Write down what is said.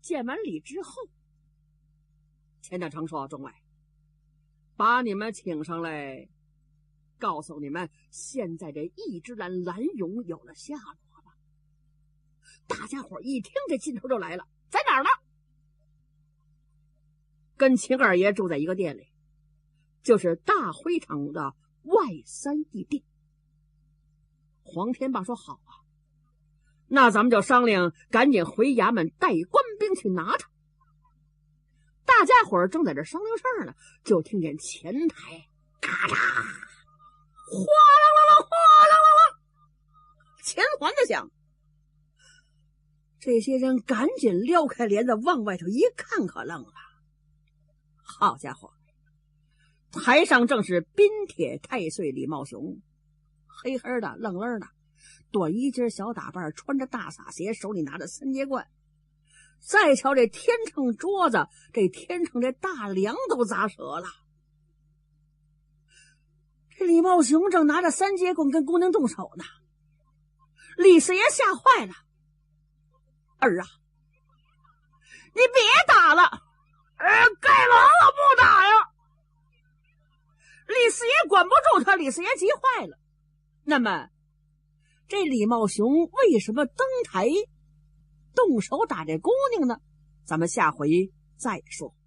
见完礼之后，钱大成说：“众位，把你们请上来，告诉你们，现在这一只蓝蓝蛹有了下落了。”大家伙一听，这劲头就来了，在哪儿呢？跟秦二爷住在一个店里，就是大会场的外三地店。黄天霸说：“好啊，那咱们就商量，赶紧回衙门带官兵去拿他。”大家伙正在这商量事儿呢，就听见前台咔嚓哗啦啦啦哗啦啦啦，钱环的响。这些人赶紧撩开帘子往外头一看，可愣了。好家伙，台上正是滨铁太岁李茂雄，黑黑的愣愣的，短衣襟小打扮，穿着大洒鞋，手里拿着三节棍。再瞧这天秤桌子，这天秤这大梁都砸折了。这李茂雄正拿着三节棍跟姑娘动手呢，李四爷吓坏了：“儿啊，你别打了！该完了，不打呀！”李四爷管不住他，李四爷急坏了。那么这李茂雄为什么登台动手打这姑娘呢？咱们下回再说。